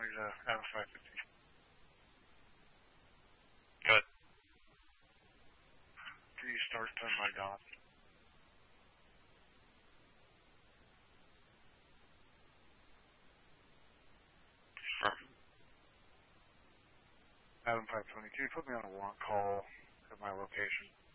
Adam 550. Good. 3 start done by Don. Adam 522, put me on a walk call at my location.